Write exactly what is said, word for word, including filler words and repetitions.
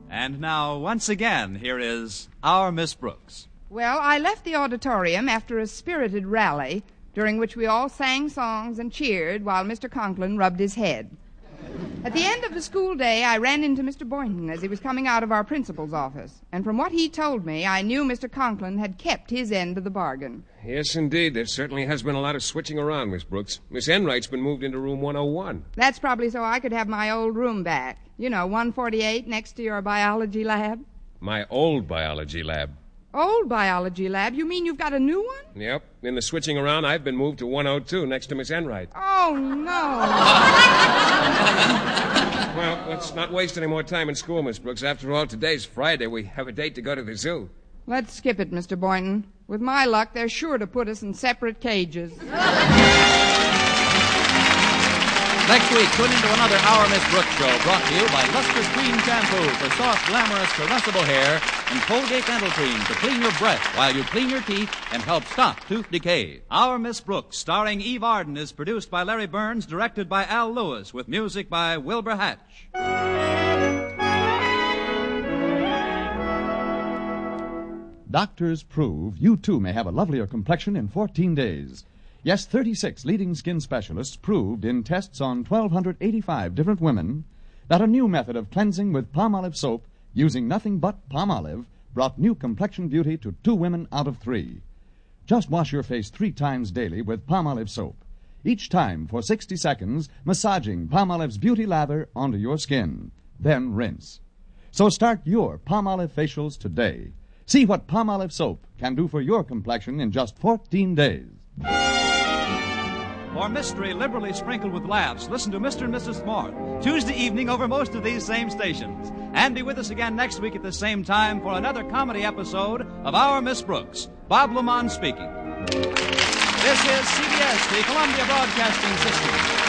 And now, once again, here is our Miss Brooks. Well, I left the auditorium after a spirited rally, during which we all sang songs and cheered while Mister Conklin rubbed his head. At the end of the school day, I ran into Mister Boynton as he was coming out of our principal's office. And from what he told me, I knew Mister Conklin had kept his end of the bargain. Yes, indeed. There certainly has been a lot of switching around, Miss Brooks. Miss Enright's been moved into room one oh one. That's probably so I could have my old room back. You know, one forty-eight next to your biology lab. My old biology lab. Old biology lab? You mean you've got a new one? Yep. In the switching around, I've been moved to one oh two next to Miss Enright. Oh, no. Well, let's not waste any more time in school, Miss Brooks. After all, today's Friday. We have a date to go to the zoo. Let's skip it, Mister Boynton. With my luck, they're sure to put us in separate cages. Next week, tune into another Our Miss Brooks show brought to you by Luster's Cream Shampoo for soft, glamorous, caressable hair and Colgate Dental Cream to clean your breath while you clean your teeth and help stop tooth decay. Our Miss Brooks, starring Eve Arden, is produced by Larry Burns, directed by Al Lewis, with music by Wilbur Hatch. Doctors prove you too may have a lovelier complexion in fourteen days. Yes, thirty-six leading skin specialists proved in tests on one thousand two hundred eighty-five different women that a new method of cleansing with Palmolive soap using nothing but Palmolive brought new complexion beauty to two women out of three. Just wash your face three times daily with Palmolive soap. Each time for sixty seconds, massaging Palmolive's beauty lather onto your skin. Then rinse. So start your Palmolive facials today. See what Palmolive soap can do for your complexion in just fourteen days. For mystery liberally sprinkled with laughs, listen to Mister and Missus Smart, Tuesday evening over most of these same stations. And be with us again next week at the same time for another comedy episode of Our Miss Brooks. Bob Lamont speaking. This is C B S, the Columbia Broadcasting System.